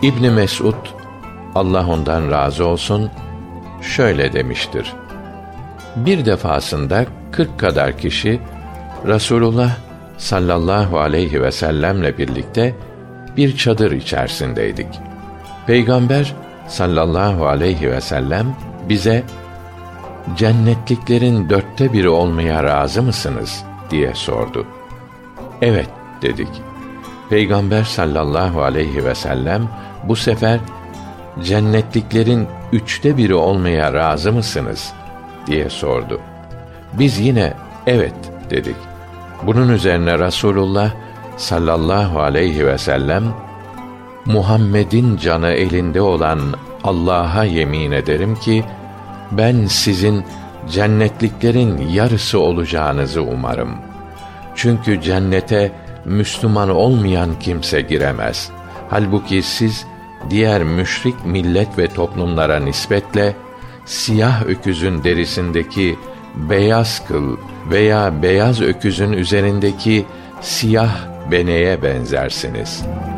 İbn Mes'ud, Allah ondan razı olsun, şöyle demiştir: bir defasında 40 kadar kişi Resulullah sallallahu aleyhi ve sellemle birlikte bir çadır içerisindeydik. Peygamber sallallahu aleyhi ve sellem bize cennetliklerin 1/4 olmaya razı mısınız diye sordu. Evet dedik. Peygamber sallallahu aleyhi ve sellem bu sefer cennetliklerin 1/3 olmaya razı mısınız diye sordu. Biz yine evet dedik. Bunun üzerine Resulullah sallallahu aleyhi ve sellem, Muhammed'in canı elinde olan Allah'a yemin ederim ki ben sizin cennetliklerin yarısı olacağınızı umarım. Çünkü cennete Müslüman olmayan kimse giremez. Halbuki siz diğer müşrik millet ve toplumlara nispetle siyah öküzün derisindeki beyaz kıl veya beyaz öküzün üzerindeki siyah beneye benzersiniz.''